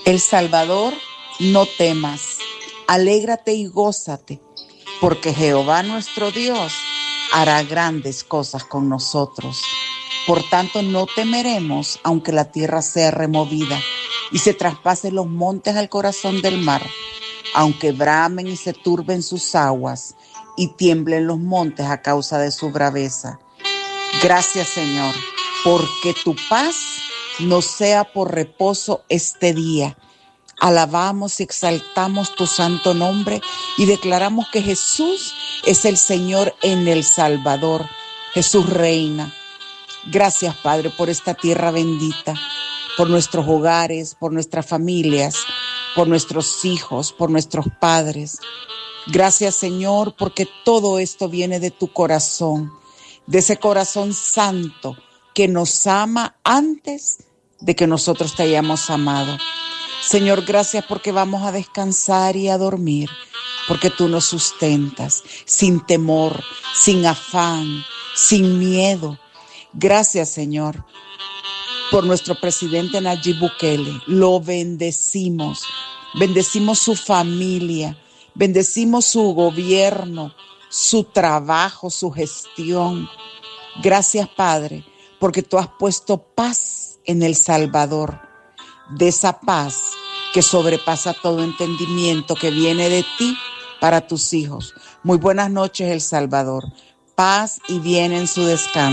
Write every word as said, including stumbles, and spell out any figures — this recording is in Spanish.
El Salvador, no temas, alégrate y gózate, porque Jehová nuestro Dios hará grandes cosas con nosotros. Por tanto, no temeremos, aunque la tierra sea removida y se traspasen los montes al corazón del mar, aunque bramen y se turben sus aguas y tiemblen los montes a causa de su braveza. Gracias, Señor, porque tu paz nos sea por reposo este día. Alabamos y exaltamos tu santo nombre y declaramos que Jesús es el Señor en El Salvador. Jesús reina. Gracias, Padre, por esta tierra bendita, por nuestros hogares, por nuestras familias, por nuestros hijos, por nuestros padres. Gracias, Señor, porque todo esto viene de tu corazón, de ese corazón santo que nos ama antes de que nosotros te hayamos amado. Señor, gracias porque vamos a descansar y a dormir, porque tú nos sustentas sin temor, sin afán, sin miedo. Gracias, Señor, por nuestro presidente Nayib Bukele. Lo bendecimos, bendecimos su familia, bendecimos su gobierno, su trabajo, su gestión. Gracias, Padre, porque tú has puesto paz en El Salvador, de esa paz que sobrepasa todo entendimiento, que viene de ti para tus hijos. Muy buenas noches, El Salvador. Paz y bien en su descanso.